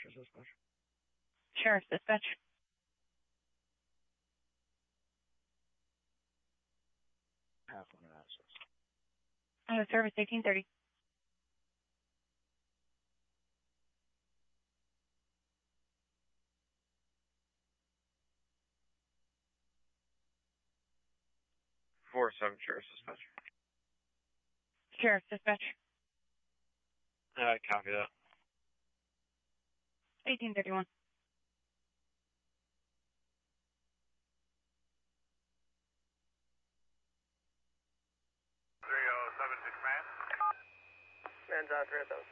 Sheriff's Dispatch. Sheriff's Dispatch. Half on an access. Service 1830. Sheriff's Dispatch. Sheriff's Dispatch. Copy that. 1831. Man's out there, though.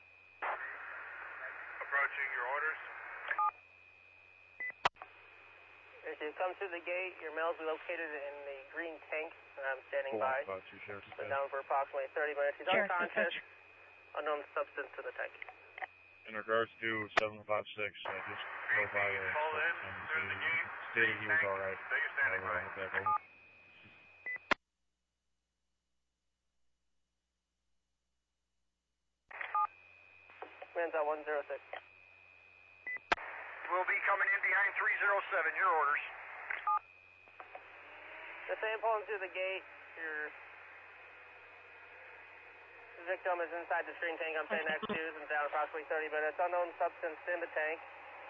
Approaching your orders. As you come through the gate, your mail will be located in the green tank, and I'm standing by. Been down for approximately 30 minutes. He's unconscious, unknown substance in the tank. In regards to 756, just go by and stated he was alright. Stay standing by. Man's out 106. We'll be coming in behind 307. Your orders. The same pulling through the gate. Your victim is inside the green tank. I'm standing next to you. Been down approximately 30 minutes. Unknown substance in the tank.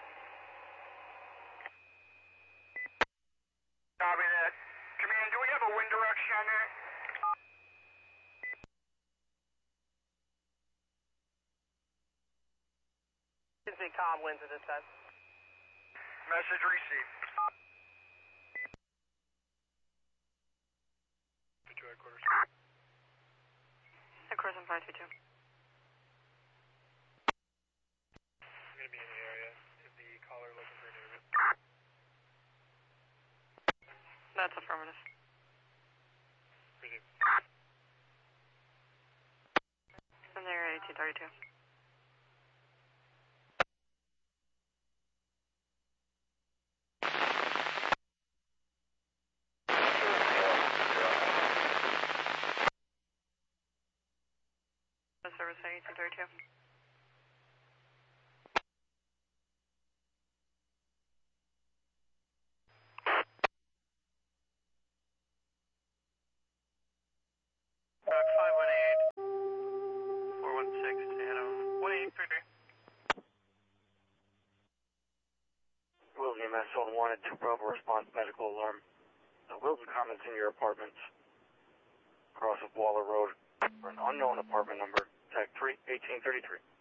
Copy that. Command, do we have a wind direction on that? You can see calm winds at this time. Message received. Headquarters. Headquarters on 522. I'm going to be in the area. Is the caller looking for an interview? That's affirmative. Received. In the area 1832. Service 1832. Doc 518 416 Adam 1833. Wilton EMS on 1 at 2 Bravo response medical alarm. Wilton Commons in your apartments. Across of Waller Road for an unknown apartment number. Tag 3, 1833.